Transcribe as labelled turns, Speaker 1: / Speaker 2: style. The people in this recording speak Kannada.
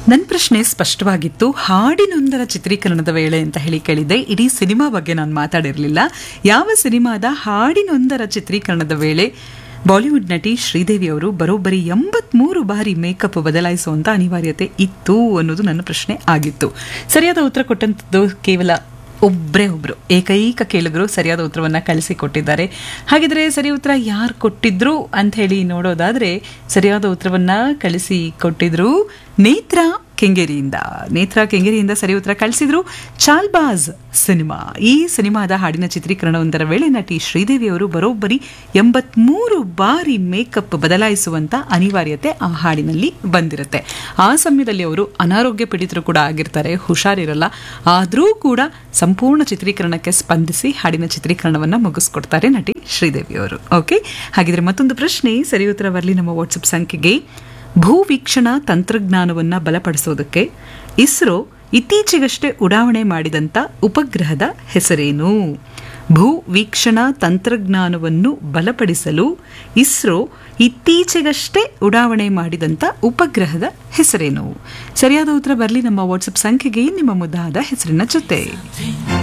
Speaker 1: ನನ್ನ ಪ್ರಶ್ನೆ ಸ್ಪಷ್ಟವಾಗಿತ್ತು. ಹಾಡಿನೊಂದರ ಚಿತ್ರೀಕರಣದ ವೇಳೆ ಅಂತ ಹೇಳಿ ಕೇಳಿದ್ದೆ. ಇಡೀ ಸಿನಿಮಾ ಬಗ್ಗೆ ನಾನು ಮಾತಾಡಿರಲಿಲ್ಲ. ಯಾವ ಸಿನಿಮಾದ ಹಾಡಿನೊಂದರ ಚಿತ್ರೀಕರಣದ ವೇಳೆ ಬಾಲಿವುಡ್ ನಟಿ ಶ್ರೀದೇವಿ ಅವರು ಬರೋಬ್ಬರಿ 83 ಬಾರಿ ಮೇಕಪ್ ಬದಲಾಯಿಸುವಂತ ಅನಿವಾರ್ಯತೆ ಇತ್ತು ಅನ್ನೋದು ನನ್ನ ಪ್ರಶ್ನೆ ಆಗಿತ್ತು. ಸರಿಯಾದ ಉತ್ತರ ಕೊಟ್ಟಂತದ್ದು ಕೇವಲ ಒಬ್ಬರು ಏಕೈಕ ಕೇಳುಗರು ಸರಿಯಾದ ಉತ್ತರವನ್ನ ಕಳಿಸಿಕೊಟ್ಟಿದ್ದಾರೆ. ಹಾಗಿದ್ರೆ ಸರಿ ಉತ್ತರ ಯಾರು ಕೊಟ್ಟಿದ್ರು ಅಂತ ಹೇಳಿ ನೋಡೋದಾದ್ರೆ, ಸರಿಯಾದ ಉತ್ತರವನ್ನ ಕಳಿಸಿಕೊಟ್ಟಿದ್ರು ನೇತ್ರಾ ಕೆಂಗೇರಿಯಿಂದ ಸರಿ ಉತ್ತರ ಕಳಿಸಿದ್ರು. ಚಾಲ್ಬಾಜ್ ಸಿನಿಮಾ, ಈ ಸಿನಿಮಾದ ಹಾಡಿನ ಚಿತ್ರೀಕರಣವೊಂದರ ವೇಳೆ ನಟಿ ಶ್ರೀದೇವಿ ಅವರು ಬರೋಬ್ಬರಿ 83 ಬಾರಿ ಮೇಕಪ್ ಬದಲಾಯಿಸುವಂತ ಅನಿವಾರ್ಯತೆ ಆ ಹಾಡಿನಲ್ಲಿ ಬಂದಿರುತ್ತೆ. ಆ ಸಮಯದಲ್ಲಿ ಅವರು ಅನಾರೋಗ್ಯ ಪೀಡಿತರು ಕೂಡ ಆಗಿರ್ತಾರೆ, ಹುಷಾರಿರಲ್ಲ. ಆದರೂ ಕೂಡ ಸಂಪೂರ್ಣ ಚಿತ್ರೀಕರಣಕ್ಕೆ ಸ್ಪಂದಿಸಿ ಹಾಡಿನ ಚಿತ್ರೀಕರಣವನ್ನ ಮುಗಿಸ್ಕೊಡ್ತಾರೆ ನಟಿ ಶ್ರೀದೇವಿ ಅವರು. ಓಕೆ, ಹಾಗಿದ್ರೆ ಮತ್ತೊಂದು ಪ್ರಶ್ನೆ ಸರಿ ಉತ್ತರ ಬರಲಿ ನಮ್ಮ ವಾಟ್ಸಪ್ ಸಂಖ್ಯೆಗೆ. ಭೂವೀಕ್ಷಣಾ ತಂತ್ರಜ್ಞಾನವನ್ನ ಬಲಪಡಿಸೋದಕ್ಕೆ ಇಸ್ರೋ ಇತ್ತೀಚೆಗಷ್ಟೇ ಉಡಾವಣೆ ಮಾಡಿದಂಥ ಉಪಗ್ರಹದ ಹೆಸರೇನು? ಭೂವೀಕ್ಷಣಾ ತಂತ್ರಜ್ಞಾನವನ್ನು ಬಲಪಡಿಸಲು ಇಸ್ರೋ ಇತ್ತೀಚೆಗಷ್ಟೇ ಉಡಾವಣೆ ಮಾಡಿದಂಥ ಉಪಗ್ರಹದ ಹೆಸರೇನು? ಸರಿಯಾದ ಉತ್ತರ ಬರಲಿ ನಮ್ಮ ವಾಟ್ಸಪ್ ಸಂಖ್ಯೆಗೆ ನಿಮ್ಮ ಮುದ್ದಾದ ಹೆಸರಿನ ಜೊತೆ.